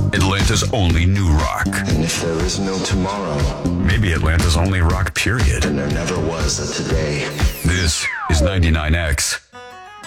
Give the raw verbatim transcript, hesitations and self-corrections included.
Atlanta's only new rock. And if there is no tomorrow, maybe Atlanta's only rock, period. then there never was a today. This is ninety-nine X.